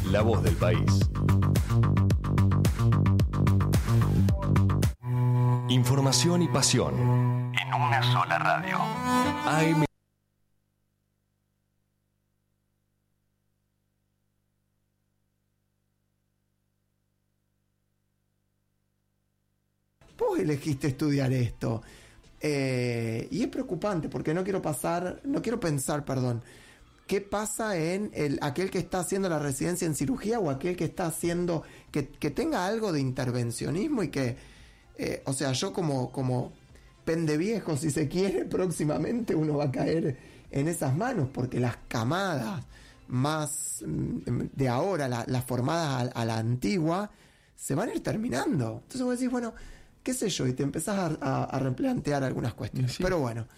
La voz del país. Información y pasión en una sola radio. AM. Vos elegiste estudiar esto. Y es preocupante porque no quiero pensar, qué pasa en aquel que está haciendo la residencia en cirugía o aquel que está haciendo, que tenga algo de intervencionismo y que, o sea, yo como pendeviejo, si se quiere, próximamente uno va a caer en esas manos porque las camadas más de ahora, las formadas a la antigua, se van a ir terminando. Entonces vos decís, bueno, qué sé yo, y te empezás a replantear algunas cuestiones. Sí. Pero bueno,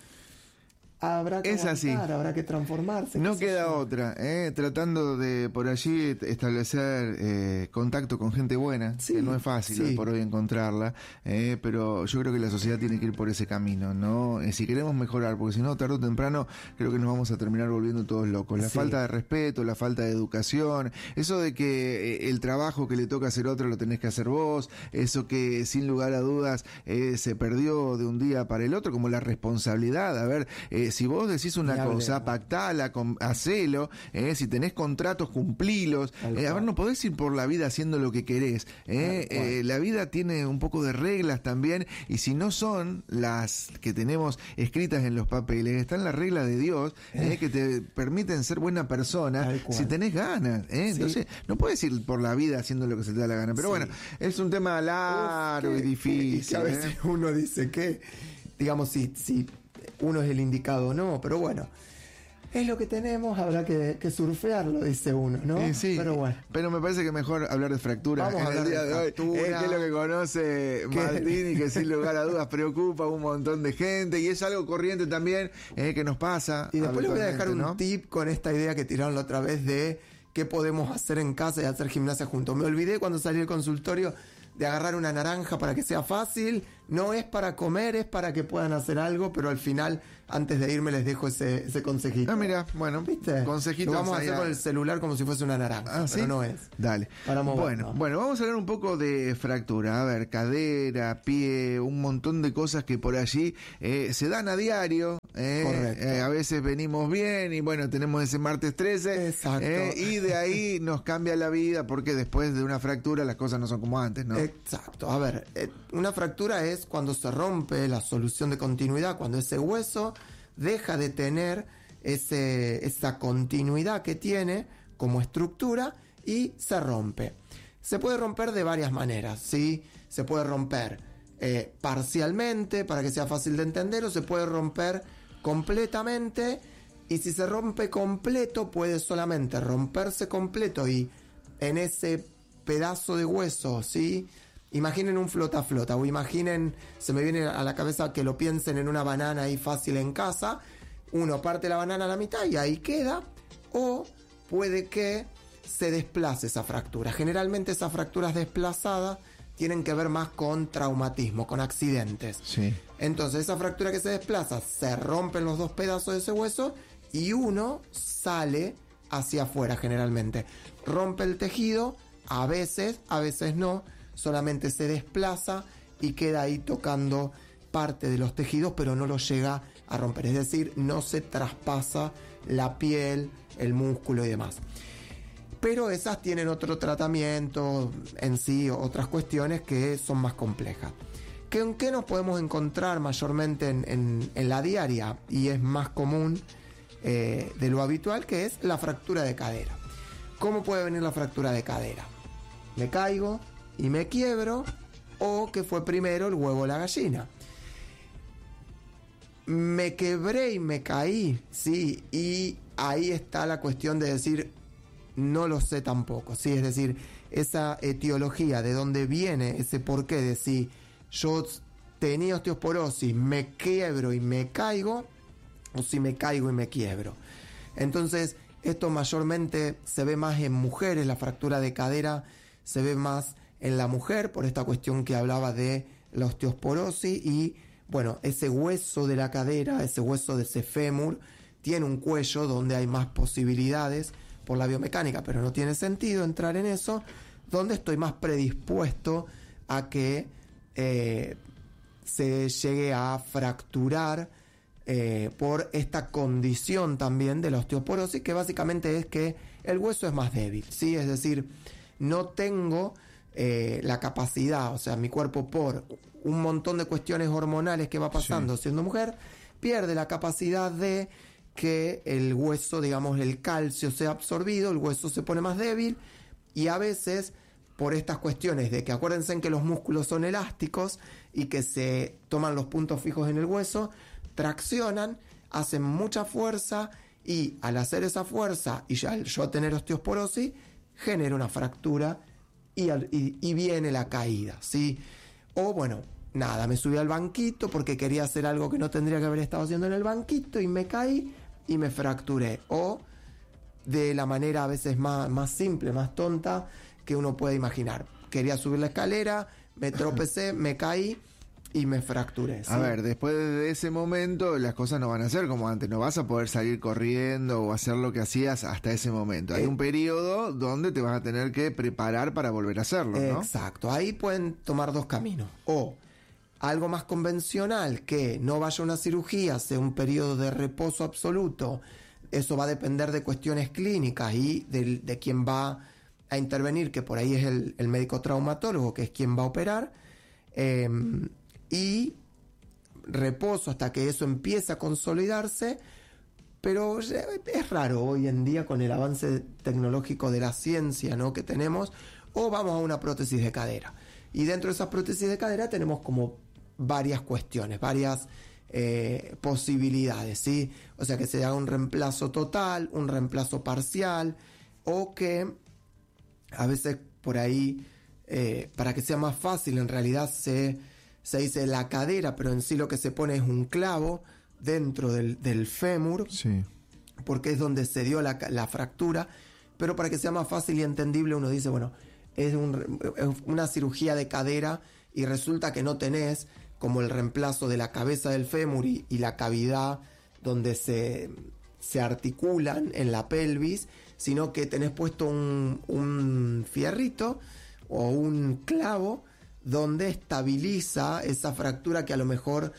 habrá que avanzar, habrá que transformarse. No queda otra, tratando de por allí establecer contacto con gente buena, sí, que no es fácil hoy por hoy encontrarla, pero yo creo que la sociedad tiene que ir por ese camino, ¿no? Si queremos mejorar, porque si no, tarde o temprano, creo que nos vamos a terminar volviendo todos locos. La falta de respeto, la falta de educación, eso de que el trabajo que le toca hacer otro lo tenés que hacer vos, eso que sin lugar a dudas se perdió de un día para el otro, como la responsabilidad. A ver, si vos decís una cosa, pactala, hacelo, si tenés contratos, cumplilos. A ver, no podés ir por la vida haciendo lo que querés. La vida tiene un poco de reglas también, y si no son las que tenemos escritas en los papeles, están las reglas de Dios, que te permiten ser buena persona si tenés ganas. Entonces, no puedes ir por la vida haciendo lo que se te da la gana. Pero bueno, es un tema largo y difícil. Y que a veces uno dice que, digamos, si uno es el indicado o no, pero bueno, es lo que tenemos, habrá que surfearlo, dice uno, ¿no? Sí, pero bueno. Pero me parece que mejor hablar de fractura en el día de hoy, que es lo que conoce Martín y que sin lugar a dudas preocupa a un montón de gente, y es algo corriente también que nos pasa. Y después les voy a dejar un tip con esta idea que tiraron la otra vez de qué podemos hacer en casa y hacer gimnasia juntos. Me olvidé cuando salí del consultorio de agarrar una naranja para que sea fácil. No es para comer, es para que puedan hacer algo, pero al final, antes de irme, les dejo ese consejito. Mira, bueno, ¿viste? Consejitos. Lo vamos a hacer con el celular como si fuese una naranja, pero no es. Dale. Bueno, vamos a hablar un poco de fractura. A ver, cadera, pie, un montón de cosas que por allí se dan a diario. A veces venimos bien y bueno, tenemos ese martes 13. Exacto. Y de ahí nos cambia la vida porque después de una fractura las cosas no son como antes, ¿no? Exacto. A ver, una fractura es cuando se rompe la solución de continuidad, cuando ese hueso deja de tener esa continuidad que tiene como estructura y se rompe. Se puede romper de varias maneras, ¿sí? Se puede romper parcialmente para que sea fácil de entender, o se puede romper completamente, y si se rompe completo puede solamente romperse completo y en ese pedazo de hueso, ¿sí? Imaginen un flota-flota, o imaginen, se me viene a la cabeza que lo piensen en una banana ahí fácil en casa. Uno parte la banana a la mitad y ahí queda, o puede que se desplace esa fractura. Generalmente esas fracturas desplazadas tienen que ver más con traumatismo, con accidentes. Sí. Entonces esa fractura que se desplaza, se rompen los dos pedazos de ese hueso y uno sale hacia afuera generalmente. Rompe el tejido, a veces no, solamente se desplaza y queda ahí tocando parte de los tejidos, pero no lo llega a romper. Es decir, no se traspasa la piel, el músculo y demás. Pero esas tienen otro tratamiento en sí, otras cuestiones que son más complejas. ¿En qué nos podemos encontrar mayormente en la diaria? Y es más común de lo habitual, que es la fractura de cadera. ¿Cómo puede venir la fractura de cadera? Me caigo y me quiebro, o que fue primero el huevo o la gallina. Me quebré y me caí, sí, y ahí está la cuestión de decir, no lo sé tampoco, sí, es decir, esa etiología, de dónde viene ese porqué de si yo tenía osteoporosis, me quiebro y me caigo, o si me caigo y me quiebro. Entonces, esto mayormente se ve más en mujeres, la fractura de cadera se ve más en la mujer por esta cuestión que hablaba de la osteoporosis, y bueno, ese hueso de la cadera, ese hueso de ese fémur, tiene un cuello donde hay más posibilidades por la biomecánica, pero no tiene sentido entrar en eso, donde estoy más predispuesto a que se llegue a fracturar por esta condición también de la osteoporosis, que básicamente es que el hueso es más débil, ¿sí? Es decir, no tengo la capacidad, o sea, mi cuerpo por un montón de cuestiones hormonales que va pasando siendo mujer, pierde la capacidad de que el hueso, digamos, el calcio sea absorbido, el hueso se pone más débil, y a veces por estas cuestiones de que acuérdense en que los músculos son elásticos y que se toman los puntos fijos en el hueso, traccionan, hacen mucha fuerza, y al hacer esa fuerza y al yo tener osteoporosis, genera una fractura y viene la caída, ¿sí? O bueno, nada, me subí al banquito porque quería hacer algo que no tendría que haber estado haciendo en el banquito y me caí y me fracturé. O de la manera a veces más simple, más tonta que uno puede imaginar. Quería subir la escalera, me tropecé, me caí y me fracturé, ¿sí? A ver, después de ese momento las cosas no van a ser como antes, no vas a poder salir corriendo o hacer lo que hacías hasta ese momento. Hay un periodo donde te vas a tener que preparar para volver a hacerlo, ¿no? Exacto, ahí pueden tomar dos caminos. O algo más convencional, que no vaya a una cirugía, sea un periodo de reposo absoluto. Eso va a depender de cuestiones clínicas y de quién va a intervenir, que por ahí es el médico traumatólogo, que es quien va a operar. Y reposo hasta que eso empiece a consolidarse, pero es raro hoy en día con el avance tecnológico de la ciencia, ¿no?, que tenemos. O vamos a una prótesis de cadera, y dentro de esas prótesis de cadera tenemos como varias cuestiones, varias posibilidades, ¿sí? O sea, que se haga un reemplazo total, un reemplazo parcial, o que a veces por ahí, para que sea más fácil, en realidad se dice la cadera, pero en sí lo que se pone es un clavo dentro del fémur, sí, porque es donde se dio la fractura, pero para que sea más fácil y entendible uno dice, bueno, es una cirugía de cadera, y resulta que no tenés como el reemplazo de la cabeza del fémur y la cavidad donde se articulan en la pelvis, sino que tenés puesto un fierrito o un clavo donde estabiliza esa fractura que a lo mejor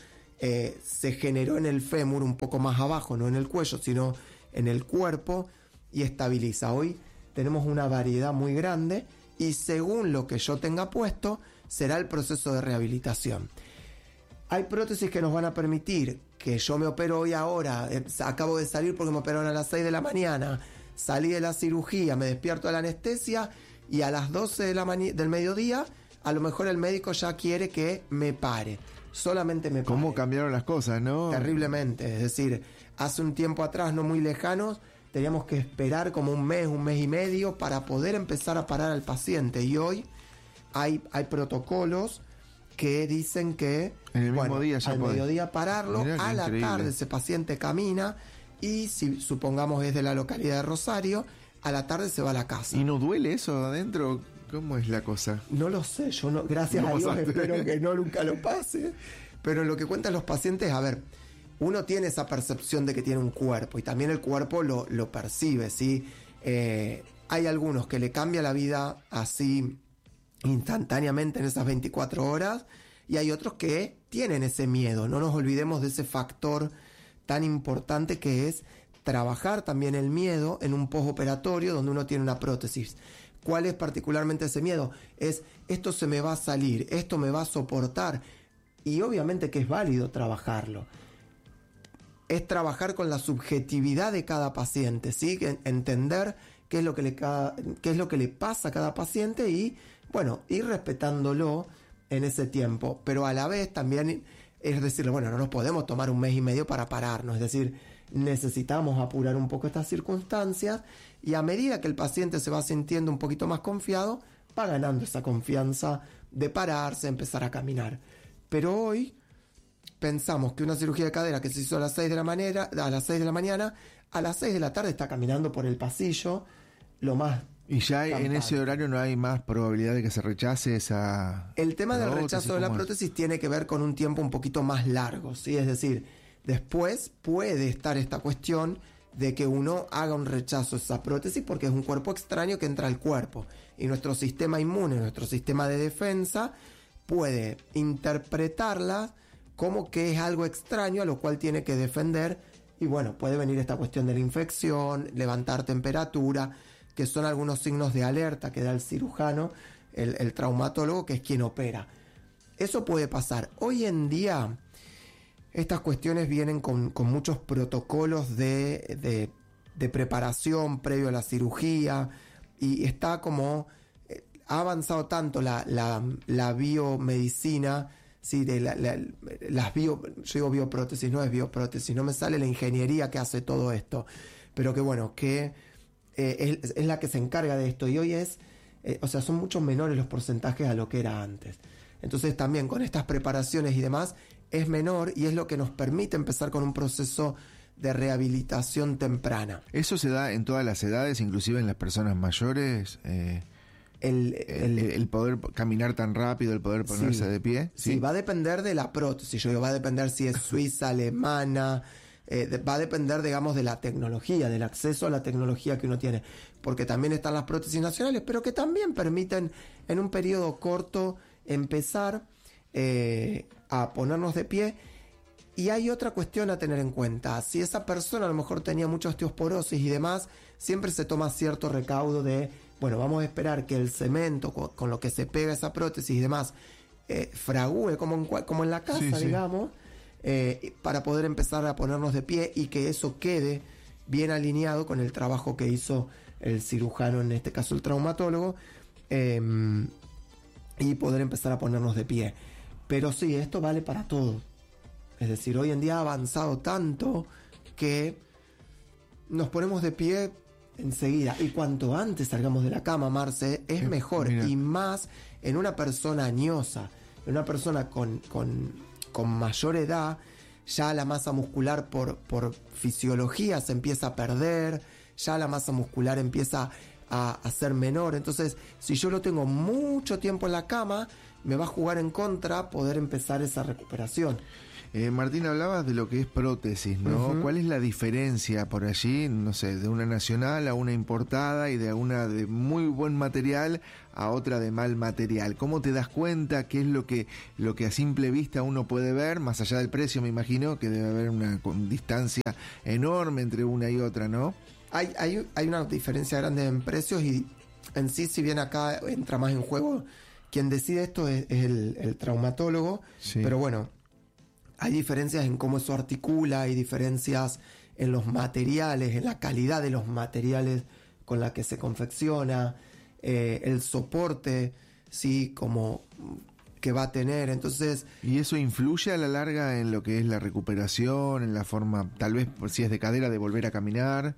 se generó en el fémur un poco más abajo, no en el cuello, sino en el cuerpo, y estabiliza. Hoy tenemos una variedad muy grande, y según lo que yo tenga puesto, será el proceso de rehabilitación. Hay prótesis que nos van a permitir que yo me opero hoy ahora, acabo de salir porque me operaron a las 6 de la mañana, salí de la cirugía, me despierto de la anestesia, y a las 12 del mediodía a lo mejor el médico ya quiere que me pare, solamente me pare. ¿Cómo cambiaron las cosas, no? Terriblemente, es decir, hace un tiempo atrás, no muy lejanos, teníamos que esperar como un mes y medio para poder empezar a parar al paciente, y hoy hay protocolos que dicen que en el mismo día ya al mediodía pararlo. Mirá, a la increíble. tarde ese paciente camina, y si supongamos es de la localidad de Rosario, a la tarde se va a la casa. ¿Y no duele eso adentro? ¿Cómo es la cosa? No lo sé, yo no, gracias a Dios espero que no nunca lo pase, pero lo que cuentan los pacientes, a ver, uno tiene esa percepción de que tiene un cuerpo, y también el cuerpo lo percibe, ¿sí? Hay algunos que le cambia la vida así instantáneamente en esas 24 horas, y hay otros que tienen ese miedo. No nos olvidemos de ese factor tan importante que es trabajar también el miedo en un postoperatorio donde uno tiene una prótesis. ¿Cuál es particularmente ese miedo? Es, esto se me va a salir, esto me va a soportar, y obviamente que es válido trabajarlo. Es trabajar con la subjetividad de cada paciente, ¿sí? Entender qué es lo que le pasa a cada paciente, y bueno, ir respetándolo en ese tiempo, pero a la vez también es decirle, bueno, no nos podemos tomar un mes y medio para pararnos, es decir, necesitamos apurar un poco estas circunstancias, y a medida que el paciente se va sintiendo un poquito más confiado, va ganando esa confianza de pararse, empezar a caminar. Pero hoy pensamos que una cirugía de cadera que se hizo a las 6 de la mañana, a las 6 de la tarde está caminando por el pasillo, lo más... Y ya en ese horario no hay más probabilidad de que se rechace esa... El tema del rechazo de la prótesis tiene que ver con un tiempo un poquito más largo, ¿sí? Es decir, después puede estar esta cuestión de que uno haga un rechazo a esa prótesis porque es un cuerpo extraño que entra al cuerpo. Y nuestro sistema inmune, nuestro sistema de defensa, puede interpretarla como que es algo extraño a lo cual tiene que defender. Y bueno, puede venir esta cuestión de la infección, levantar temperatura, que son algunos signos de alerta que da el cirujano, el traumatólogo, que es quien opera. Eso puede pasar. Hoy en día, estas cuestiones vienen con muchos protocolos de preparación previo a la cirugía, y está como... ha avanzado tanto la biomedicina, ¿sí? Yo digo bioprótesis, no es bioprótesis, no me sale la ingeniería que hace todo esto, pero que bueno, que es la que se encarga de esto, y hoy son mucho menores los porcentajes a lo que era antes. Entonces también con estas preparaciones y demás es menor, y es lo que nos permite empezar con un proceso de rehabilitación temprana. ¿Eso se da en todas las edades, inclusive en las personas mayores? El poder caminar tan rápido, el poder ponerse de pie. Sí, va a depender de la prótesis. Va a depender si es suiza, alemana. Va a depender, digamos, de la tecnología, del acceso a la tecnología que uno tiene. Porque también están las prótesis nacionales, pero que también permiten en un periodo corto empezar a ponernos de pie. Y hay otra cuestión a tener en cuenta. Si esa persona a lo mejor tenía mucha osteoporosis y demás, siempre se toma cierto recaudo de, bueno, vamos a esperar que el cemento con lo que se pega esa prótesis y demás fragúe como en la casa, digamos, para poder empezar a ponernos de pie y que eso quede bien alineado con el trabajo que hizo el cirujano, en este caso el traumatólogo, y poder empezar a ponernos de pie. Pero sí, esto vale para todo. Es decir, hoy en día ha avanzado tanto que nos ponemos de pie enseguida. Y cuanto antes salgamos de la cama, Marce, es mejor. Mira. Y más en una persona añosa, en una persona con mayor edad, ya la masa muscular por fisiología se empieza a perder, ya la masa muscular empieza a ser menor. Entonces, si yo lo tengo mucho tiempo en la cama, me va a jugar en contra poder empezar esa recuperación. Martín, hablabas de lo que es prótesis, ¿no? Uh-huh. ¿Cuál es la diferencia por allí, no sé, de una nacional a una importada y de una de muy buen material a otra de mal material? ¿Cómo te das cuenta? ¿Qué es lo que a simple vista uno puede ver? Más allá del precio, me imagino que debe haber una distancia enorme entre una y otra, ¿no? Hay una diferencia grande en precios, y en sí, si bien acá entra más en juego, quien decide esto es el traumatólogo, sí. Pero bueno, hay diferencias en cómo eso articula, hay diferencias en los materiales, en la calidad de los materiales con la que se confecciona, el soporte, sí, como que va a tener. Entonces, ¿y eso influye a la larga en lo que es la recuperación, en la forma, tal vez si es de cadera, de volver a caminar?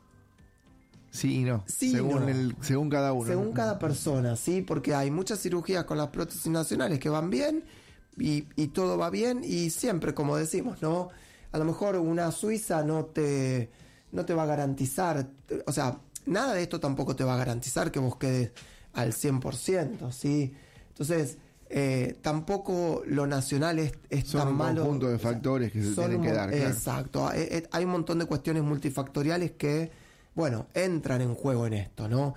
Sí y no, sí, según cada uno. Según cada persona, sí, porque hay muchas cirugías con las prótesis nacionales que van bien, y todo va bien, y siempre, como decimos, ¿no? A lo mejor una suiza no te va a garantizar, o sea, nada de esto tampoco te va a garantizar que vos quedes al 100%, ¿sí? Entonces, tampoco lo nacional es tan malo. Son un conjunto de factores que se tienen que dar, claro. Exacto, hay un montón de cuestiones multifactoriales que, bueno, entran en juego en esto, ¿no?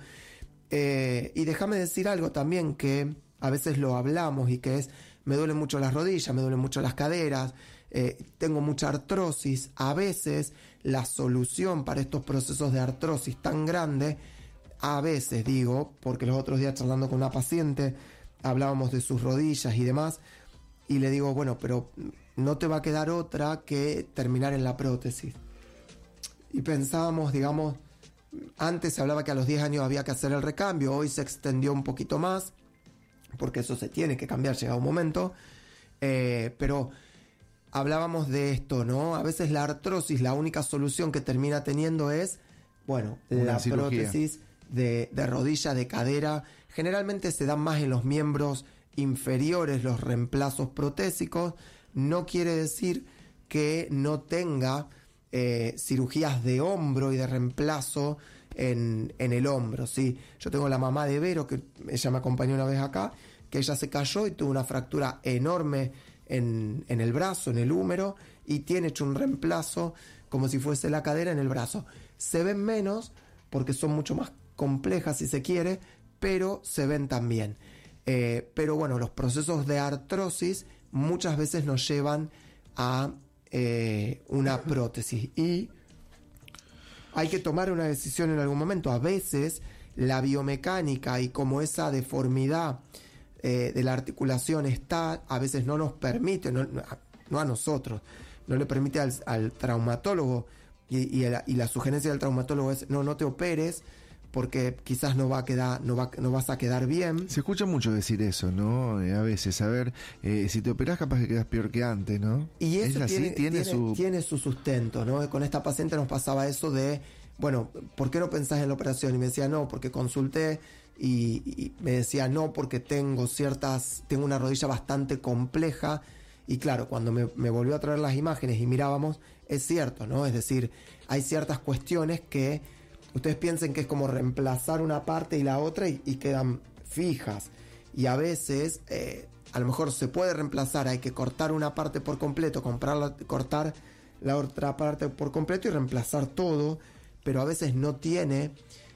Y déjame decir algo también que a veces lo hablamos, y que es: me duelen mucho las rodillas, me duelen mucho las caderas, tengo mucha artrosis. A veces la solución para estos procesos de artrosis tan grande, a veces digo, porque los otros días charlando con una paciente hablábamos de sus rodillas y demás, y le digo, bueno, pero no te va a quedar otra que terminar en la prótesis. Y pensábamos, digamos, antes se hablaba que a los 10 años había que hacer el recambio, hoy se extendió un poquito más, porque eso se tiene que cambiar, llega un momento, pero hablábamos de esto, ¿no? A veces la artrosis, la única solución que termina teniendo es, bueno, la prótesis de rodilla, de cadera. Generalmente se dan más en los miembros inferiores los reemplazos protésicos. No quiere decir que no tenga cirugías de hombro y de reemplazo en el hombro, ¿sí? Yo tengo la mamá de Vero, que ella me acompañó una vez acá, que ella se cayó y tuvo una fractura enorme en el brazo, en el húmero, y tiene hecho un reemplazo como si fuese la cadera en el brazo. Se ven menos porque son mucho más complejas si se quiere, pero se ven también. Pero bueno, los procesos de artrosis muchas veces nos llevan a una prótesis y hay que tomar una decisión en algún momento. A veces la biomecánica y como esa deformidad de la articulación está, a veces no nos permite, no a nosotros, no le permite al traumatólogo y la sugerencia del traumatólogo es no te operes porque quizás no vas a quedar bien. Se escucha mucho decir eso, ¿no? A veces, a ver, si te operás capaz que quedas peor que antes, ¿no? Y eso tiene su sustento, ¿no? Con esta paciente nos pasaba eso de, bueno, ¿por qué no pensás en la operación? Y me decía, no, porque consulté y me decía, no, porque tengo una rodilla bastante compleja. Y claro, cuando me volvió a traer las imágenes y mirábamos, es cierto, ¿no? Es decir, hay ciertas cuestiones que ustedes piensen que es como reemplazar una parte y la otra y quedan fijas. Y a veces, a lo mejor se puede reemplazar, hay que cortar una parte por completo, cortar la otra parte por completo y reemplazar todo, pero a veces no tiene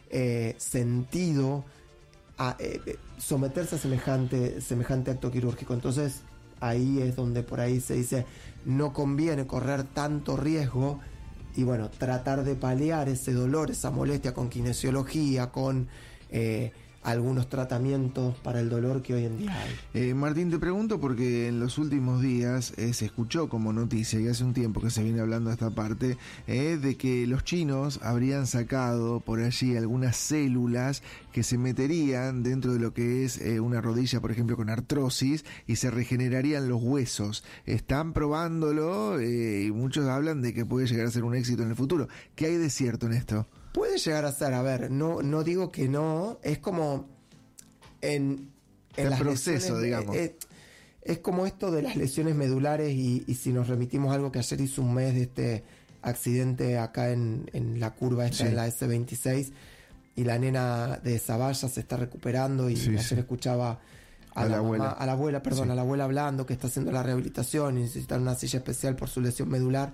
sentido someterse a semejante acto quirúrgico. Entonces, ahí es donde por ahí se dice, no conviene correr tanto riesgo y bueno, tratar de paliar ese dolor, esa molestia con kinesiología, con algunos tratamientos para el dolor que hoy en día hay. Martín, te pregunto porque en los últimos días se escuchó como noticia, y hace un tiempo que se viene hablando de esta parte, de que los chinos habrían sacado por allí algunas células que se meterían dentro de lo que es una rodilla, por ejemplo, con artrosis, y se regenerarían los huesos. Están probándolo y muchos hablan de que puede llegar a ser un éxito en el futuro. ¿Qué hay de cierto en esto? Puede llegar a ser, a ver, no digo que no, es como en el proceso, digamos. Es como esto de las lesiones medulares y si nos remitimos a algo que ayer hizo un mes de este accidente acá en la curva esta, sí, de la S26, y la nena de Zavalla se está recuperando y ayer escuchaba a la abuela hablando que está haciendo la rehabilitación y necesita una silla especial por su lesión medular.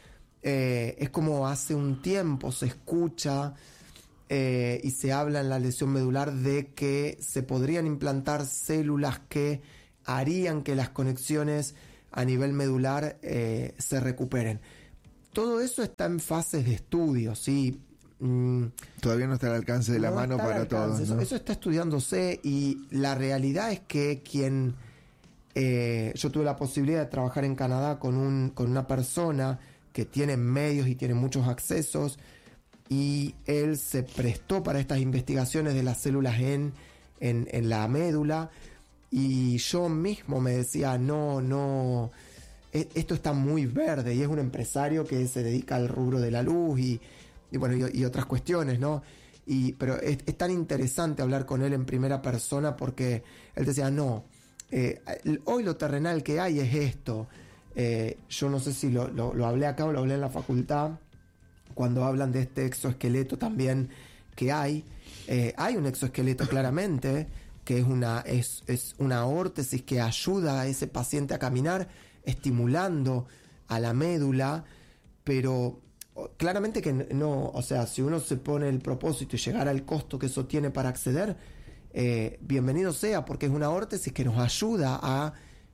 Es como hace un tiempo se escucha y se habla en la lesión medular de que se podrían implantar células que harían que las conexiones a nivel medular se recuperen. Todo eso está en fases de estudio, ¿sí? Todavía no está al alcance de la mano para todos, ¿no? Eso está estudiándose y la realidad es que yo tuve la posibilidad de trabajar en Canadá con una persona que tiene medios y tiene muchos accesos, y él se prestó para estas investigaciones de las células en la médula, y yo mismo me decía, no, esto está muy verde, y es un empresario que se dedica al rubro de la luz y otras cuestiones, ¿no? Pero es tan interesante hablar con él en primera persona porque él decía, hoy lo terrenal que hay es esto. Yo no sé si lo hablé acá o lo hablé en la facultad, cuando hablan de este exoesqueleto también que hay un exoesqueleto claramente, que es una órtesis que ayuda a ese paciente a caminar, estimulando a la médula, pero claramente que no, o sea, si uno se pone el propósito y llegar al costo que eso tiene para acceder, bienvenido sea, porque es una órtesis que nos ayuda a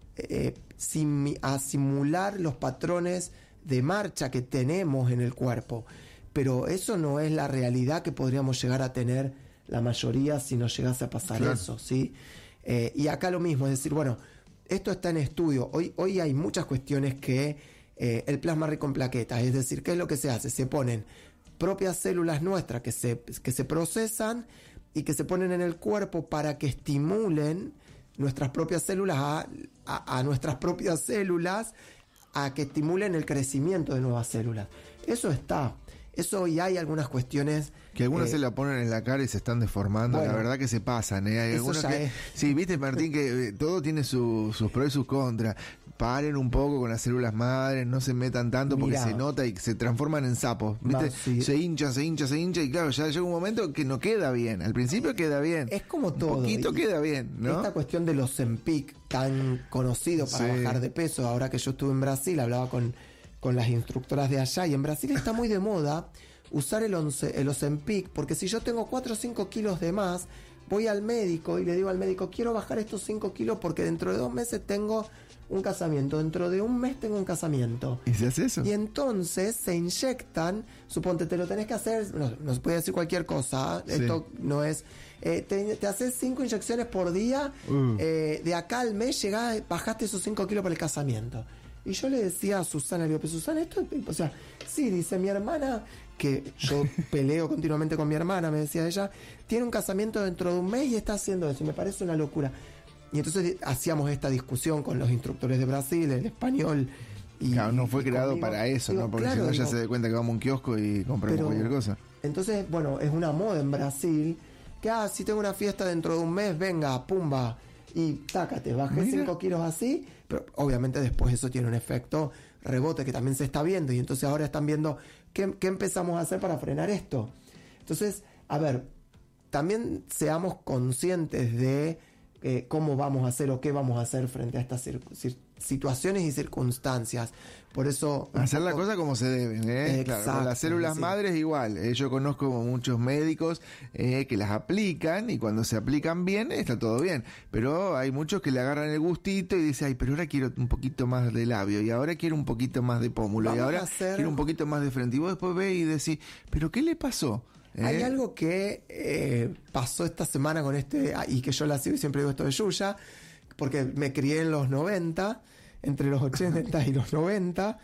simular los patrones de marcha que tenemos en el cuerpo, pero eso no es la realidad que podríamos llegar a tener la mayoría si nos llegase a pasar, claro, eso, ¿sí? Y acá lo mismo, es decir, bueno, esto está en estudio. Hoy hay muchas cuestiones que el plasma rico en plaquetas, es decir, ¿qué es lo que se hace? Se ponen propias células nuestras que se procesan y que se ponen en el cuerpo para que estimulen nuestras propias células a nuestras propias células, a que estimulen el crecimiento de nuevas células. Eso, y hay algunas cuestiones que algunas se la ponen en la cara y se están deformando. Bueno, la verdad que se pasan, Hay algunos que sí, viste, Martín, que todo tiene sus pros y sus contras. Paren un poco con las células madres, no se metan tanto porque se nota y se transforman en sapos, ¿viste? Sí. Se hincha y claro, ya llega un momento que no queda bien. Al principio queda bien. Es como todo. Un poquito queda bien, ¿no? Esta cuestión de los Ozempic, tan conocido para bajar de peso, ahora que yo estuve en Brasil, hablaba con con las instructoras de allá, y en Brasil está muy de moda usar el Ozempic, porque si yo tengo 4 o 5 kilos de más, voy al médico y le digo al médico, quiero bajar estos 5 kilos porque dentro de 2 meses tengo un casamiento, dentro de un mes tengo un casamiento. ¿Y se hace eso? Y entonces se inyectan, suponte, te lo tenés que hacer, no se puede decir cualquier cosa, sí. Esto no es... te haces 5 inyecciones por día, de acá al mes bajaste esos 5 kilos para el casamiento. Y yo le decía a Susana, le digo, pero Susana, esto, o sea, sí, dice mi hermana, que yo peleo continuamente con mi hermana, me decía ella, tiene un casamiento dentro de un mes y está haciendo eso, y me parece una locura. Y entonces hacíamos esta discusión con los instructores de Brasil, el español. Claro, no fue creado conmigo, para eso, digo, ¿no? Porque claro, si no ya se da cuenta que vamos a un kiosco y compramos cualquier cosa. Entonces, bueno, es una moda en Brasil que, si tengo una fiesta dentro de un mes, venga, pumba, y sácate, bajé 5 kilos así, pero obviamente después eso tiene un efecto rebote que también se está viendo, y entonces ahora están viendo qué empezamos a hacer para frenar esto. Entonces, a ver, también seamos conscientes de cómo vamos a hacer o qué vamos a hacer frente a estas situaciones y circunstancias. Por eso... Hacer la cosa como se deben, Exacto, claro, con las células madres igual. Yo conozco muchos médicos que las aplican, y cuando se aplican bien, está todo bien. Pero hay muchos que le agarran el gustito y dicen, ay, pero ahora quiero un poquito más de labio, y ahora quiero un poquito más de pómulo, y ahora quiero un poquito más de frente. Y vos después ves y decís, ¿pero qué le pasó? Hay algo que pasó esta semana con y que yo la sigo y siempre digo esto de Yuya, porque me crié en los 90, entre los 80 y los 90,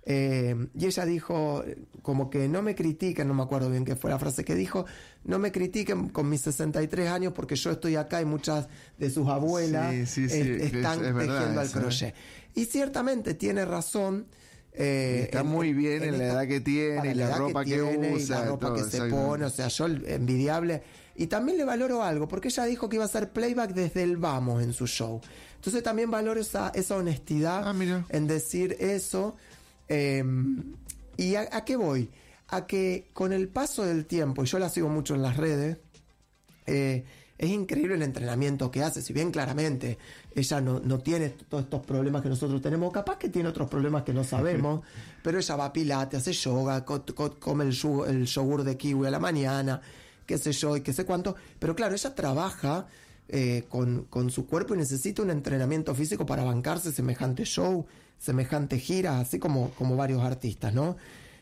y ella dijo, como que no me critiquen, no me acuerdo bien qué fue la frase que dijo, no me critiquen con mis 63 años porque yo estoy acá y muchas de sus abuelas están tejiendo al crochet. Y ciertamente tiene razón. Está muy bien en la edad que tiene, y la ropa que usa, y la ropa que se pone, o sea, yo envidiable. Y también le valoro algo, porque ella dijo que iba a hacer playback desde el vamos en su show. Entonces también valoro esa honestidad en decir eso. ¿Y a qué voy? A que con el paso del tiempo, y yo la sigo mucho en las redes, es increíble el entrenamiento que hace. Si bien claramente ella no tiene todos estos problemas que nosotros tenemos, capaz que tiene otros problemas que no sabemos, pero ella va a pilates, hace yoga, come el yogur de kiwi a la mañana, qué sé yo y qué sé cuánto. Pero claro, ella trabaja con su cuerpo y necesita un entrenamiento físico para bancarse semejante show, semejante gira, así como varios artistas, ¿no?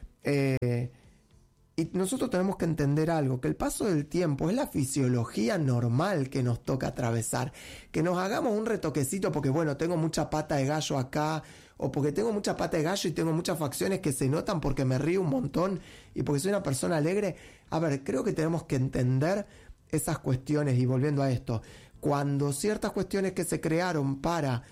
Y nosotros tenemos que entender algo, que el paso del tiempo es la fisiología normal que nos toca atravesar. Que nos hagamos un retoquecito porque, bueno, tengo mucha pata de gallo acá, o porque tengo mucha pata de gallo y tengo muchas facciones que se notan porque me río un montón y porque soy una persona alegre. A ver, creo que tenemos que entender esas cuestiones. Y volviendo a esto, cuando ciertas cuestiones que se crearon para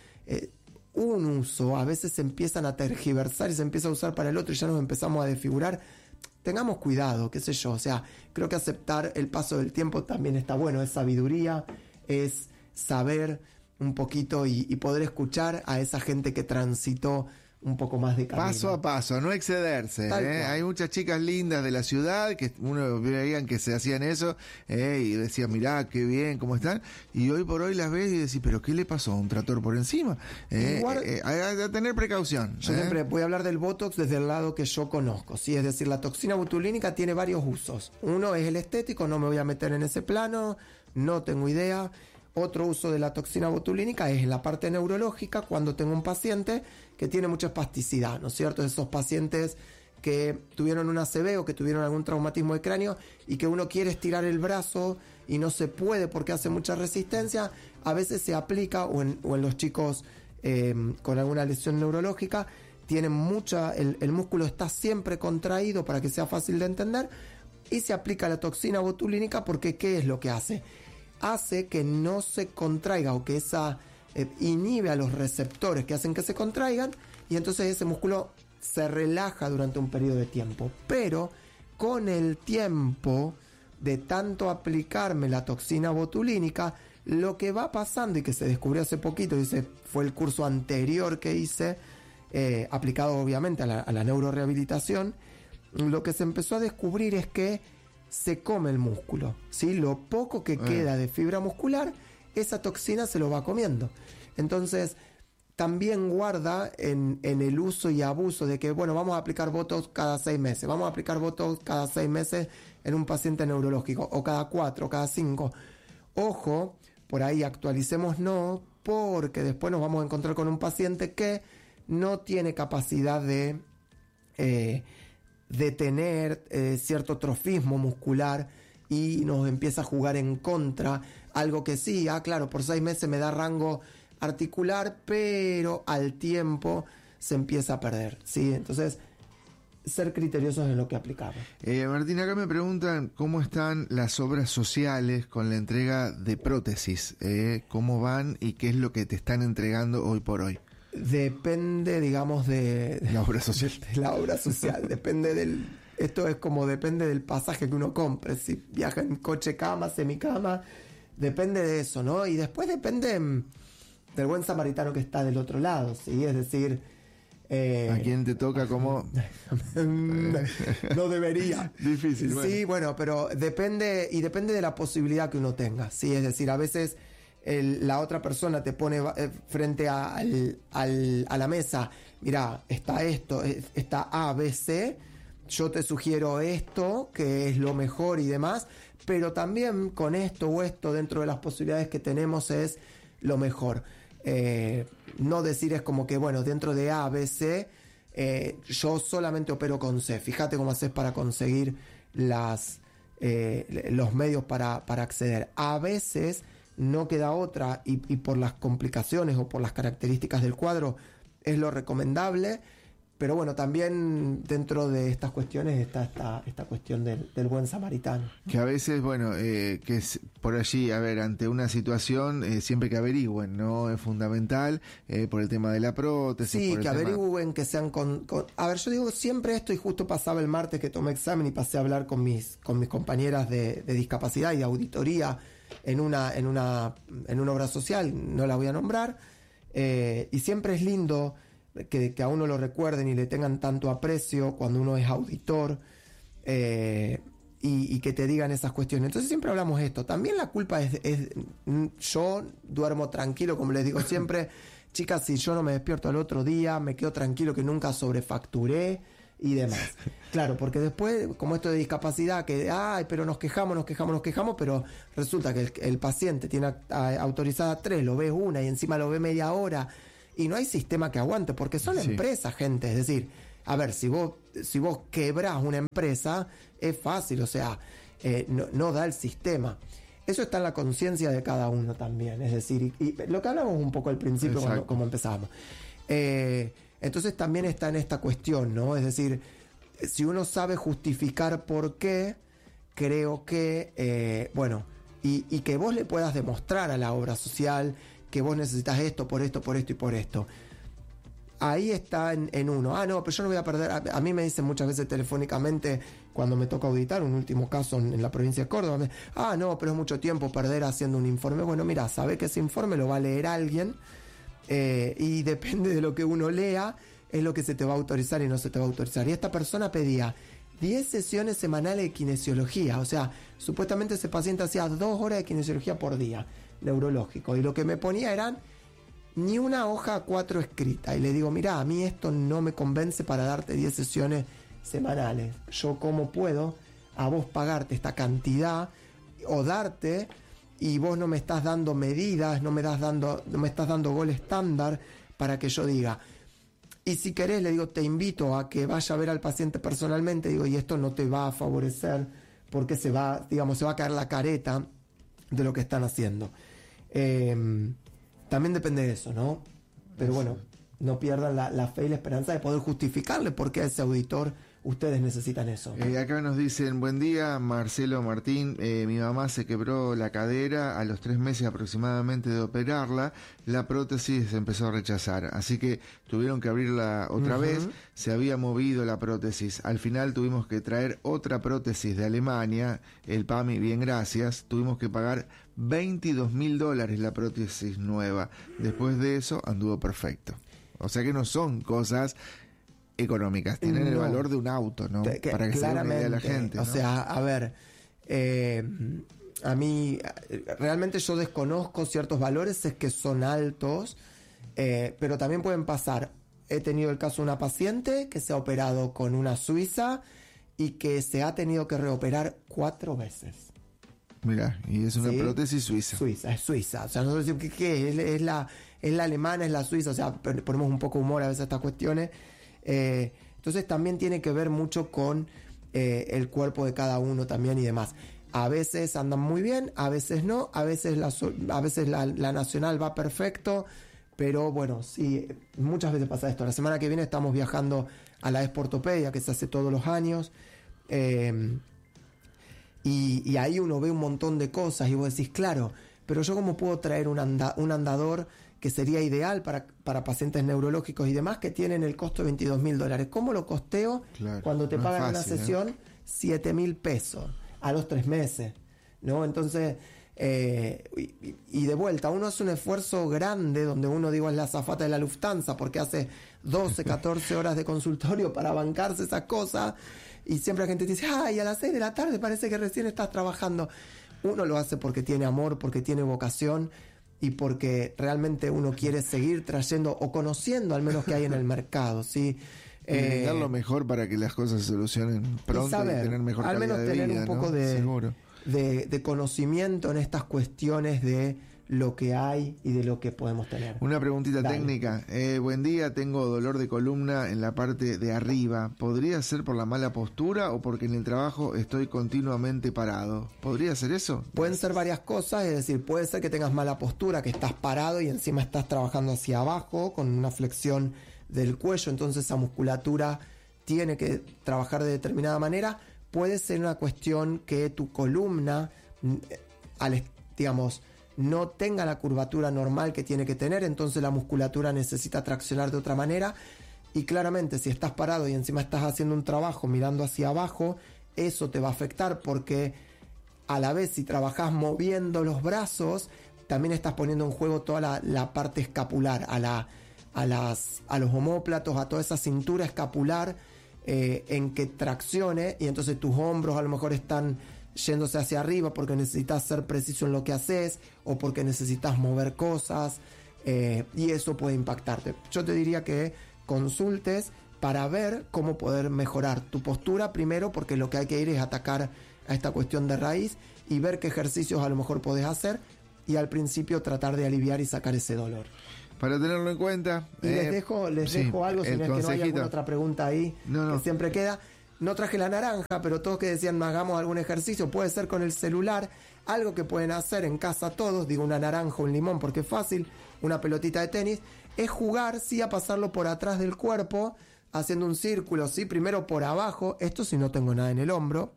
un uso, a veces se empiezan a tergiversar y se empieza a usar para el otro y ya nos empezamos a desfigurar, tengamos cuidado, qué sé yo. O sea, creo que aceptar el paso del tiempo también está bueno, es sabiduría, es saber un poquito y poder escuchar a esa gente que transitó un poco más de camino. Paso a paso, no excederse. Hay muchas chicas lindas de la ciudad que uno veían que se hacían eso y decía, mirá, qué bien, cómo están. Y hoy por hoy las ves y decís, ¿pero qué le pasó? ¿Un tractor por encima? Hay que tener precaución. Yo siempre voy a hablar del Botox desde el lado que yo conozco, ¿sí? Es decir, la toxina botulínica tiene varios usos. Uno es el estético, no me voy a meter en ese plano, no tengo idea. Otro uso de la toxina botulínica es en la parte neurológica, cuando tengo un paciente que tiene mucha espasticidad, ¿no es cierto? Esos pacientes que tuvieron un ACV o que tuvieron algún traumatismo de cráneo y que uno quiere estirar el brazo y no se puede porque hace mucha resistencia, a veces se aplica, o en los chicos con alguna lesión neurológica, tienen el músculo está siempre contraído para que sea fácil de entender, y se aplica la toxina botulínica porque ¿qué es lo que hace? Hace que no se contraiga, o que esa inhibe a los receptores que hacen que se contraigan, y entonces ese músculo se relaja durante un periodo de tiempo. Pero con el tiempo de tanto aplicarme la toxina botulínica, lo que va pasando, y que se descubrió hace poquito, fue el curso anterior que hice, aplicado obviamente a la neurorehabilitación, lo que se empezó a descubrir es que se come el músculo, ¿sí? Lo poco que queda de fibra muscular, esa toxina se lo va comiendo. Entonces, también guarda en el uso y abuso de que, bueno, vamos a aplicar Botox cada 6 meses, vamos a aplicar Botox cada 6 meses en un paciente neurológico, o cada 4, o cada 5. Ojo, por ahí actualicémonos, porque después nos vamos a encontrar con un paciente que no tiene capacidad de tener cierto trofismo muscular y nos empieza a jugar en contra. Algo que sí, claro, por 6 meses me da rango articular, pero al tiempo se empieza a perder, ¿sí? Entonces, ser criteriosos en lo que aplicamos. Martín, acá me preguntan cómo están las obras sociales con la entrega de prótesis, cómo van y qué es lo que te están entregando hoy por hoy. Depende, digamos, de la obra social. De la obra social, depende depende del pasaje que uno compre, si viaja en coche cama, semicama, depende de eso, ¿no? Y después depende del buen samaritano que está del otro lado, ¿sí? Es decir, ¿a quién te toca como? No debería. Difícil. Sí, bueno, pero depende de la posibilidad que uno tenga, ¿sí? Es decir, a veces la otra persona te pone frente a la mesa, mira, está esto, está A, B, C, yo te sugiero esto, que es lo mejor y demás, pero también con esto o esto dentro de las posibilidades que tenemos es lo mejor. No decir es como que, bueno, dentro de A, B, C, yo solamente opero con C. Fíjate cómo haces para conseguir los medios para acceder. A veces no queda otra y por las complicaciones o por las características del cuadro es lo recomendable. Pero bueno, también dentro de estas cuestiones está esta cuestión del buen samaritano. Que a veces, bueno, que es por allí, a ver, ante una situación, siempre que averigüen, ¿no? Es fundamental por el tema de la prótesis. Sí, por el que tema... averigüen, que sean A ver, yo digo siempre esto, y justo pasaba el martes que tomé examen y pasé a hablar con mis compañeras de discapacidad y de auditoría en una obra social, no la voy a nombrar, y siempre es lindo que a uno lo recuerden y le tengan tanto aprecio cuando uno es auditor, y que te digan esas cuestiones. Entonces siempre hablamos esto. También la culpa es yo duermo tranquilo, como les digo siempre, chicas, si yo no me despierto al otro día, me quedo tranquilo que nunca sobrefacturé y demás. Claro, porque después, como esto de discapacidad, que pero nos quejamos, pero resulta que el paciente tiene autorizada 3, lo ves una y encima lo ve media hora. Y no hay sistema que aguante, porque son empresas, gente. Es decir, a ver, si vos quebrás una empresa, es fácil, o sea, no da el sistema. Eso está en la conciencia de cada uno también. Es decir, y lo que hablamos un poco al principio, como empezábamos. Entonces también está en esta cuestión, ¿no? Es decir, si uno sabe justificar por qué, creo que, y que vos le puedas demostrar a la obra social que vos necesitas esto, por esto y por esto. Ahí está en uno. No, pero yo no voy a perder. A mí me dicen muchas veces telefónicamente, cuando me toca auditar, un último caso en la provincia de Córdoba, no, pero es mucho tiempo perder haciendo un informe. Bueno, mira, sabe que ese informe lo va a leer alguien, y depende de lo que uno lea, es lo que se te va a autorizar y no se te va a autorizar. Y esta persona pedía 10 sesiones semanales de kinesiología. O sea, supuestamente ese paciente hacía 2 horas de kinesiología por día, neurológico, y lo que me ponía eran ni una hoja A4 escrita, y le digo, mira, a mí esto no me convence para darte 10 sesiones semanales. Yo cómo puedo a vos pagarte esta cantidad o darte, y vos no me estás dando medidas, no me estás dando gol estándar para que yo diga. Y si querés, le digo, te invito a que vaya a ver al paciente personalmente, digo, y esto no te va a favorecer porque se va a caer la careta de lo que están haciendo. También depende de eso, ¿no? Pero bueno, no pierdan la fe y la esperanza de poder justificarle por qué a ese auditor ustedes necesitan eso. Acá nos dicen, buen día, Marcelo, Martín, mi mamá se quebró la cadera a los 3 meses aproximadamente de operarla, la prótesis se empezó a rechazar, así que tuvieron que abrirla otra vez, se había movido la prótesis, al final tuvimos que traer otra prótesis de Alemania, el PAMI, bien gracias, tuvimos que pagar $22,000 la prótesis nueva, después de eso anduvo perfecto. O sea que no son cosas económicas, tienen el valor de un auto, ¿no? Para que se dé una idea de la gente, ¿no? O sea, a ver, a mí realmente yo desconozco ciertos valores, es que son altos, Pero también pueden pasar. He tenido el caso de una paciente que se ha operado con una suiza y que se ha tenido que reoperar 4 veces. Mirá, y es una prótesis suiza. Es suiza. O sea, nosotros decimos que es la alemana, es la suiza. O sea, ponemos un poco humor a veces a estas cuestiones. Entonces también tiene que ver mucho con el cuerpo de cada uno también y demás. A veces andan muy bien, a veces no, a veces la nacional va perfecto, pero bueno, sí, muchas veces pasa esto. La semana que viene estamos viajando a la Expo Ortopedia, que se hace todos los años, y ahí uno ve un montón de cosas y vos decís, claro, pero yo cómo puedo traer un andador que sería ideal para pacientes neurológicos y demás que tienen el costo de $22,000. ¿Cómo lo costeo? Claro, cuando te pagan fácil, una sesión $7,000 a los 3 meses, ¿no? Entonces, y de vuelta, uno hace un esfuerzo grande donde uno, digo, es la azafata de la Lufthansa porque hace 12, 14 horas de consultorio para bancarse esas cosas y siempre la gente te dice, ay, a las 6 de la tarde parece que recién estás trabajando. Uno lo hace porque tiene amor, porque tiene vocación y porque realmente uno quiere seguir trayendo o conociendo al menos que hay en el mercado, ¿sí? Dar lo mejor para que las cosas se solucionen pronto y, saber, y tener mejor calidad de vida. Al menos tener un poco, ¿no? de conocimiento en estas cuestiones de lo que hay y de lo que podemos tener. Una preguntita técnica. Buen día, tengo dolor de columna en la parte de arriba. ¿Podría ser por la mala postura o porque en el trabajo estoy continuamente parado? ¿Podría ser eso? Pueden ser varias cosas, es decir, puede ser que tengas mala postura, que estás parado y encima estás trabajando hacia abajo con una flexión del cuello, entonces esa musculatura tiene que trabajar de determinada manera. Puede ser una cuestión que tu columna, digamos, no tenga la curvatura normal que tiene que tener, entonces la musculatura necesita traccionar de otra manera y claramente si estás parado y encima estás haciendo un trabajo mirando hacia abajo, eso te va a afectar porque a la vez si trabajas moviendo los brazos, también estás poniendo en juego toda la parte escapular, a los omóplatos, a toda esa cintura escapular en que traccione y entonces tus hombros a lo mejor están yéndose hacia arriba porque necesitas ser preciso en lo que haces o porque necesitas mover cosas y eso puede impactarte. Yo te diría que consultes para ver cómo poder mejorar tu postura primero porque lo que hay que ir es atacar a esta cuestión de raíz y ver qué ejercicios a lo mejor podés hacer y al principio tratar de aliviar y sacar ese dolor. Para tenerlo en cuenta. Y les dejo algo, si no es que no hay alguna otra pregunta ahí que siempre queda. No traje la naranja, pero todos que decían hagamos algún ejercicio, puede ser con el celular, algo que pueden hacer en casa todos, digo una naranja, un limón porque es fácil, una pelotita de tenis, es jugar, sí, a pasarlo por atrás del cuerpo, haciendo un círculo, sí, primero por abajo, esto si no tengo nada en el hombro,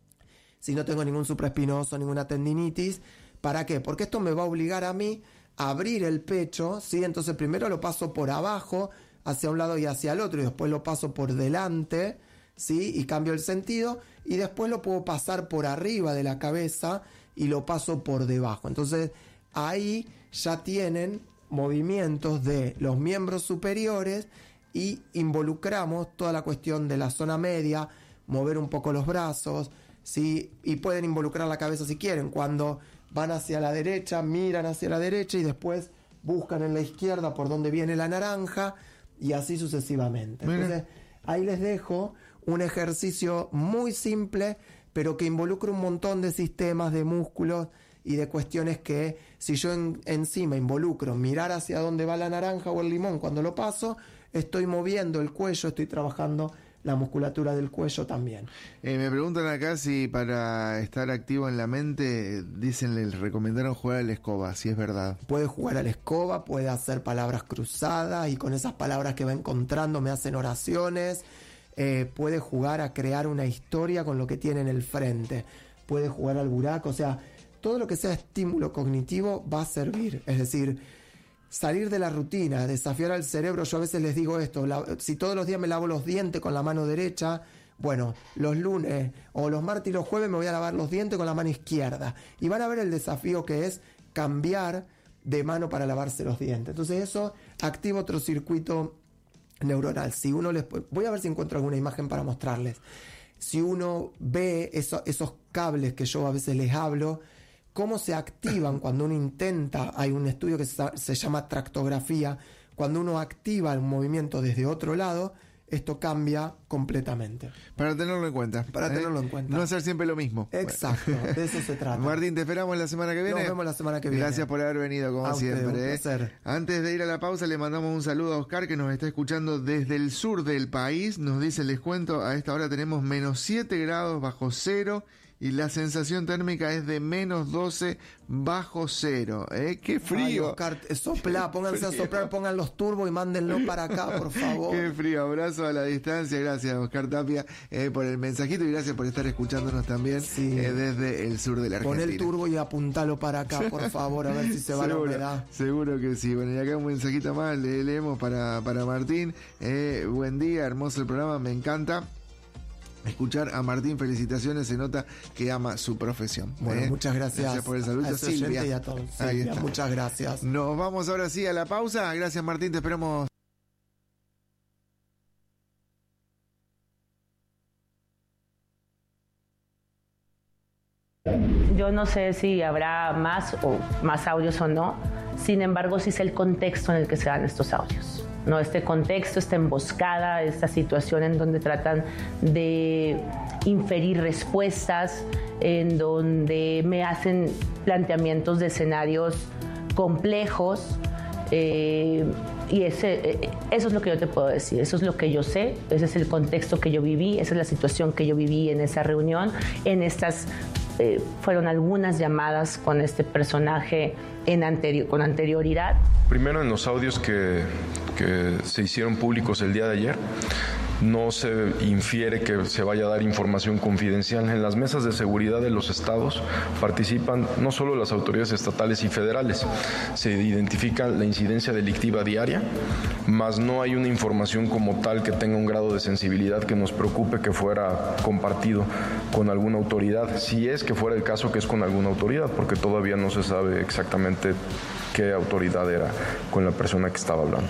si no tengo ningún supraespinoso, ninguna tendinitis, ¿para qué? Porque esto me va a obligar a mí a abrir el pecho, ¿sí? Entonces primero lo paso por abajo, hacia un lado y hacia el otro, y después lo paso por delante, ¿sí? Y cambio el sentido, y después lo puedo pasar por arriba de la cabeza y lo paso por debajo. Entonces ahí ya tienen movimientos de los miembros superiores y involucramos toda la cuestión de la zona media, mover un poco los brazos, ¿sí? Y pueden involucrar la cabeza si quieren, cuando van hacia la derecha, miran hacia la derecha y después buscan en la izquierda por donde viene la naranja y así sucesivamente. Entonces ahí les dejo un ejercicio muy simple pero que involucra un montón de sistemas, de músculos y de cuestiones que si yo encima involucro mirar hacia dónde va la naranja o el limón cuando lo paso, estoy moviendo el cuello, estoy trabajando la musculatura del cuello también. Me preguntan acá si para estar activo en la mente, dicen, les recomendaron jugar a la escoba, si es verdad. Puede jugar a la escoba, puede hacer palabras cruzadas y con esas palabras que va encontrando me hacen oraciones. Puede jugar a crear una historia con lo que tiene en el frente. Puede jugar al buraco, o sea, todo lo que sea estímulo cognitivo va a servir. Es decir, salir de la rutina, desafiar al cerebro. Yo a veces les digo esto, si todos los días me lavo los dientes con la mano derecha, bueno, los lunes o los martes y los jueves me voy a lavar los dientes con la mano izquierda. Y van a ver el desafío que es cambiar de mano para lavarse los dientes. Entonces eso activa otro circuito neuronal. Si uno voy a ver si encuentro alguna imagen para mostrarles. Si uno ve esos cables que yo a veces les hablo, cómo se activan cuando uno intenta, hay un estudio que se llama tractografía, cuando uno activa el movimiento desde otro lado, esto cambia completamente. Para tenerlo en cuenta. Para tenerlo en cuenta. No hacer siempre lo mismo. Exacto, de eso se trata. Martín, te esperamos la semana que viene. Nos vemos la semana que viene. Gracias por haber venido, como siempre. Un placer. Antes de ir a la pausa, le mandamos un saludo a Oscar, que nos está escuchando desde el sur del país. Nos dice, les cuento, a esta hora tenemos menos 7 grados bajo cero y la sensación térmica es de menos 12 bajo cero. ¡Qué frío! Ay, Oscar, sopla, pónganse a soplar, pongan los turbos y mándenlo para acá, por favor. ¡Qué frío! Abrazo a la distancia. Gracias, Oscar Tapia, por el mensajito y gracias por estar escuchándonos también desde el sur de la Argentina. Pon el turbo y apuntalo para acá, por favor, a ver si se va la humedad. Seguro que sí. Bueno, y acá un mensajito más le leemos para Martín. Buen día, hermoso el programa, me encanta escuchar a Martín, felicitaciones, se nota que ama su profesión. Bueno, muchas gracias. Gracias por el saludo, a Silvia. Y a todos. Silvia, muchas gracias. Nos vamos ahora sí a la pausa. Gracias, Martín, te esperamos. Yo no sé si habrá más audios o no, sin embargo sí sé el contexto en el que se dan estos audios. ¿No? Este contexto, esta emboscada, esta situación en donde tratan de inferir respuestas, en donde me hacen planteamientos de escenarios complejos, y eso es lo que yo te puedo decir, eso es lo que yo sé, ese es el contexto que yo viví, esa es la situación que yo viví en esa reunión, fueron algunas llamadas con este personaje con anterioridad. Primero, en los audios que se hicieron públicos el día de ayer, no se infiere que se vaya a dar información confidencial. En las mesas de seguridad de los estados participan no solo las autoridades estatales y federales, se identifica la incidencia delictiva diaria, mas no hay una información como tal que tenga un grado de sensibilidad que nos preocupe que fuera compartido con alguna autoridad, si es que fuera el caso que es con alguna autoridad, porque todavía no se sabe exactamente qué autoridad era con la persona que estaba hablando.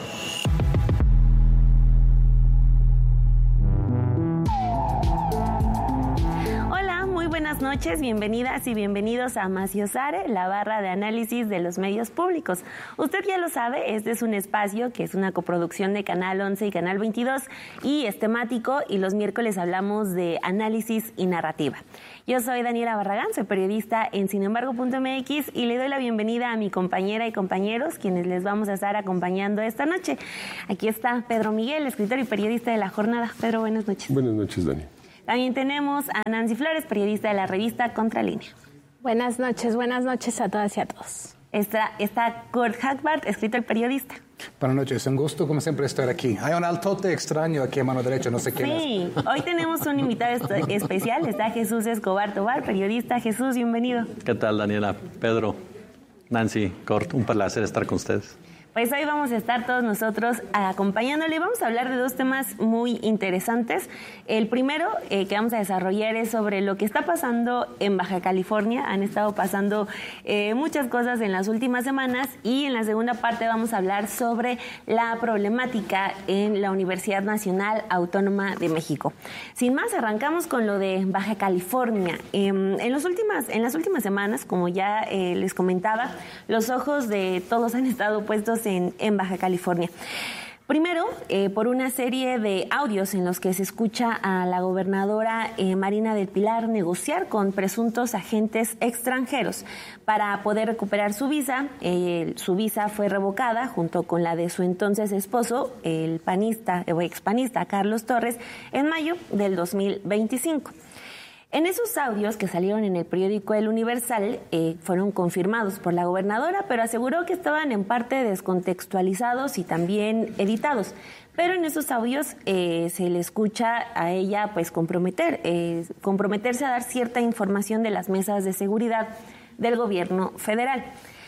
Buenas noches, bienvenidas y bienvenidos a Maciosare, la barra de análisis de los medios públicos. Usted ya lo sabe, este es un espacio que es una coproducción de Canal 11 y Canal 22 y es temático, y los miércoles hablamos de análisis y narrativa. Yo soy Daniela Barragán, soy periodista en sinembargo.mx y le doy la bienvenida a mi compañera y compañeros, quienes les vamos a estar acompañando esta noche. Aquí está Pedro Miguel, escritor y periodista de La Jornada. Pedro, buenas noches. Buenas noches, Dani. También tenemos a Nancy Flores, periodista de la revista Contralínea. Buenas noches a todas y a todos. Está Kurt Hagbart, escritor periodista. Buenas noches, un gusto como siempre estar aquí. Hay un altote extraño aquí a mano derecha, no sé quién es. Sí, hoy tenemos un invitado especial, está Jesús Escobar Tobar, periodista. Jesús, bienvenido. ¿Qué tal, Daniela? Pedro, Nancy, Kurt, un placer estar con ustedes. Pues hoy vamos a estar todos nosotros acompañándole. Vamos a hablar de dos temas muy interesantes. El primero que vamos a desarrollar es sobre lo que está pasando en Baja California. Han estado pasando muchas cosas en las últimas semanas, y en la segunda parte vamos a hablar sobre la problemática en la Universidad Nacional Autónoma de México. Sin más, arrancamos con lo de Baja California. En las últimas semanas, como ya les comentaba, los ojos de todos han estado puestos en Baja California. Primero, por una serie de audios en los que se escucha a la gobernadora Marina del Pilar negociar con presuntos agentes extranjeros para poder recuperar su visa. Su visa fue revocada junto con la de su entonces esposo, el expanista Carlos Torres, en mayo del 2025. En esos audios que salieron en el periódico El Universal fueron confirmados por la gobernadora, pero aseguró que estaban en parte descontextualizados y también editados. Pero en esos audios se le escucha a ella pues comprometerse a dar cierta información de las mesas de seguridad del gobierno federal.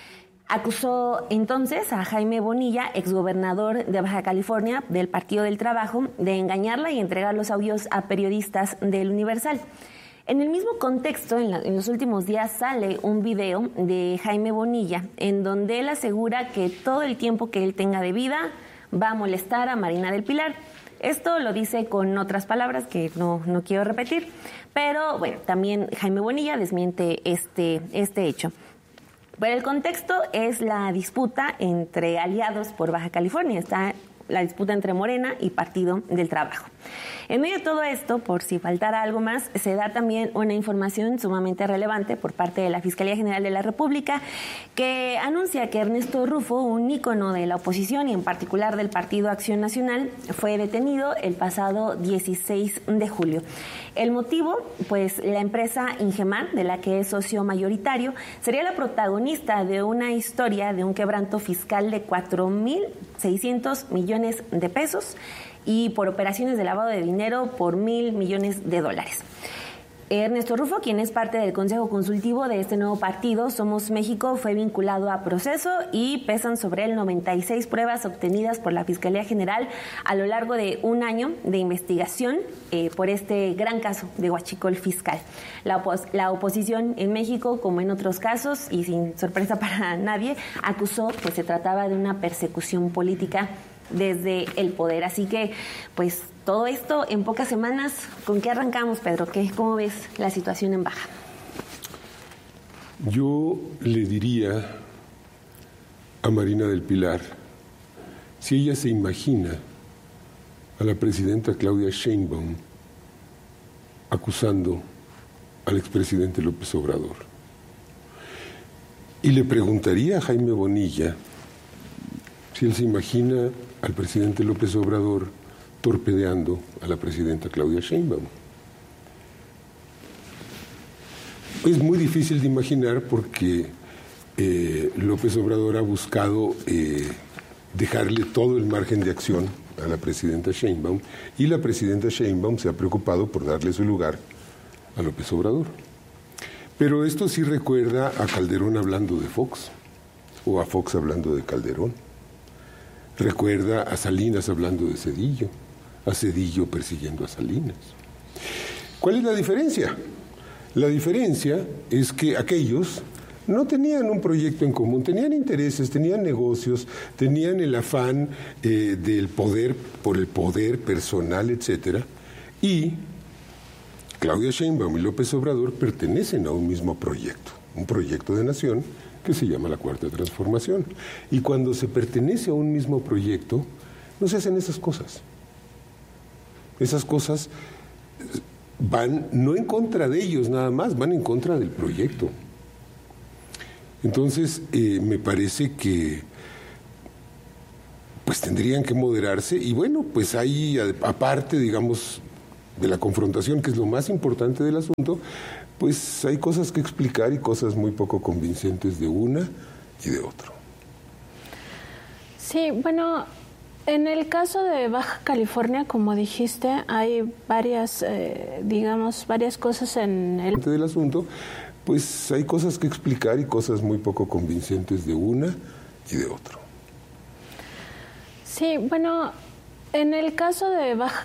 Acusó entonces a Jaime Bonilla, exgobernador de Baja California del Partido del Trabajo, de engañarla y entregar los audios a periodistas del Universal. En el mismo contexto, en los últimos días sale un video de Jaime Bonilla en donde él asegura que todo el tiempo que él tenga de vida va a molestar a Marina del Pilar. Esto lo dice con otras palabras que no quiero repetir, pero bueno, también Jaime Bonilla desmiente este hecho. Pero el contexto es la disputa entre aliados por Baja California. Está la disputa entre Morena y Partido del Trabajo. En medio de todo esto, por si faltara algo más, se da también una información sumamente relevante por parte de la Fiscalía General de la República, que anuncia que Ernesto Rufo, un ícono de la oposición y en particular del Partido Acción Nacional, fue detenido el pasado 16 de julio. El motivo, pues la empresa Ingemar, de la que es socio mayoritario, sería la protagonista de una historia de un quebranto fiscal de 4.600 millones de pesos y por operaciones de lavado de dinero por $1,000 millones. Ernesto Rufo, quien es parte del Consejo Consultivo de este nuevo partido, Somos México, fue vinculado a proceso y pesan sobre él 96 pruebas obtenidas por la Fiscalía General a lo largo de un año de investigación por este gran caso de huachicol fiscal. La oposición en México, como en otros casos, y sin sorpresa para nadie, acusó que se trataba de una persecución política desde el poder. Así que, pues, todo esto en pocas semanas. ¿Con qué arrancamos, Pedro? ¿Cómo ves la situación en Baja? Yo le diría a Marina del Pilar, si ella se imagina a la presidenta Claudia Sheinbaum acusando al expresidente López Obrador, y le preguntaría a Jaime Bonilla si él se imagina al presidente López Obrador torpedeando a la presidenta Claudia Sheinbaum. Es muy difícil de imaginar porque López Obrador ha buscado dejarle todo el margen de acción a la presidenta Sheinbaum, y la presidenta Sheinbaum se ha preocupado por darle su lugar a López Obrador. Pero esto sí recuerda a Calderón hablando de Fox, o a Fox hablando de Calderón. Recuerda a Salinas hablando de Zedillo, a Zedillo persiguiendo a Salinas. ¿Cuál es la diferencia? La diferencia es que aquellos no tenían un proyecto en común, tenían intereses, tenían negocios, tenían el afán del poder por el poder personal, etcétera, y Claudia Sheinbaum y López Obrador pertenecen a un mismo proyecto, un proyecto de nación que se llama la Cuarta Transformación. Y cuando se pertenece a un mismo proyecto, no se hacen esas cosas. Esas cosas van no en contra de ellos nada más, van en contra del proyecto. Entonces, me parece que pues tendrían que moderarse, y bueno, pues hay, aparte, digamos, de la confrontación, que es lo más importante del asunto, pues hay cosas que explicar y cosas muy poco convincentes de una y de otro. Sí, bueno, en el caso de Baja California, como dijiste, hay varias, varias cosas en el del asunto, pues hay cosas que explicar y cosas muy poco convincentes de una y de otro. Sí, bueno, en el caso de Baja